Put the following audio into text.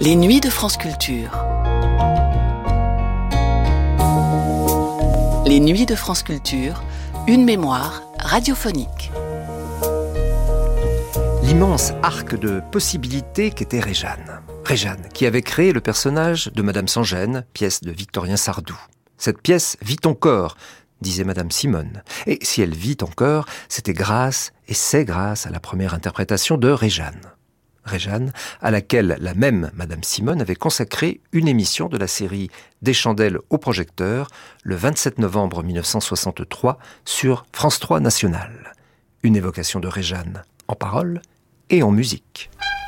Les nuits de France Culture. Les nuits de France Culture, une mémoire radiophonique. L'immense arc de possibilités qu'était Réjeanne. Réjeanne, qui avait créé le personnage de Madame Sans-Gêne, pièce de Victorien Sardou. Cette pièce vit encore, disait Madame Simone. Et si elle vit encore, c'était grâce, et c'est grâce à la première interprétation de Réjeanne. Réjeanne, à laquelle la même Madame Simone avait consacré une émission de la série Des chandelles au projecteur, le 27 novembre 1963, sur France 3 National. Une évocation de Réjeanne en paroles et en musique.